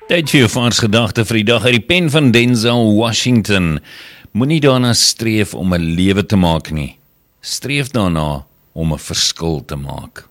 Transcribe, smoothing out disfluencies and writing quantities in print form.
Tyd vir jou vars gedagte vir die dag uit die pen van Denzel Washington. Moenie daarna streef om 'n lewe te maak nie. Streef daarna om 'n verskil te maak.